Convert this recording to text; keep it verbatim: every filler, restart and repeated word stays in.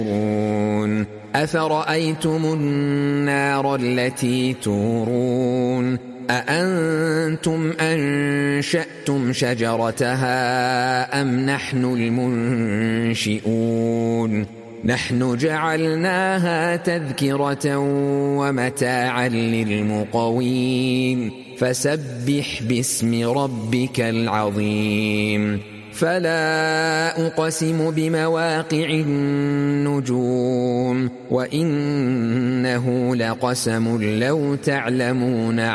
أفرأيتم النار التي تورون أأنتم أنشأتم شجرتها أم نحن المنشئون نحن جعلناها تذكرة ومتاعا للمقوين فسبح باسم ربك العظيم فلا أقسم بمواقع النجوم وإنه لقسم لو تعلمون